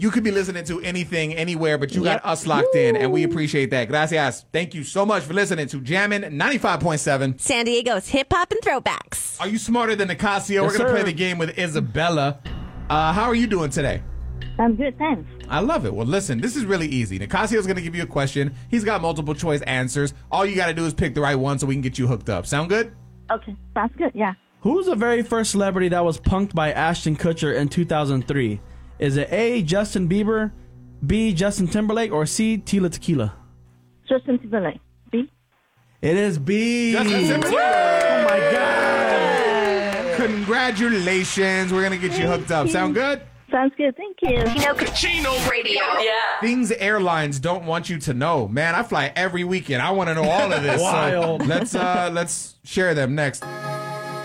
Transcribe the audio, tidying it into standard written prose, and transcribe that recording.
You could be listening to anything, anywhere, but you got us locked in, and we appreciate that. Gracias. Thank you so much for listening to Jammin' 95.7. San Diego's hip-hop and throwbacks. Are you smarter than Nicasio? We're going to play the game with Isabella. How are you doing today? I'm good, thanks. I love it. Well, listen, this is really easy. Nicasio's going to give you a question. He's got multiple choice answers. All you got to do is pick the right one so we can get you hooked up. Sound good? Okay, sounds good, yeah. Who's the very first celebrity that was punked by Ashton Kutcher in 2003? Is it A, Justin Bieber, B, Justin Timberlake, or C, Tila Tequila? Justin Timberlake. B? It is B. Justin Timberlake. Oh, my God. Congratulations. We're going to get you hooked up. Sound good? Sounds good, thank you. Chino Radio. Yeah. Things airlines don't want you to know. Man, I fly every weekend. I want to know all of this. Wild. So let's share them next.